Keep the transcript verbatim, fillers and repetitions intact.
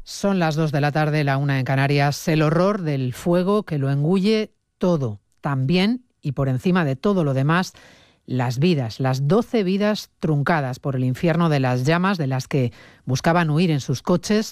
Son las dos de la tarde, la una en Canarias. El horror del fuego que lo engulle todo. También, y por encima de todo lo demás, las vidas, las doce vidas truncadas por el infierno de las llamas de las que buscaban huir en sus coches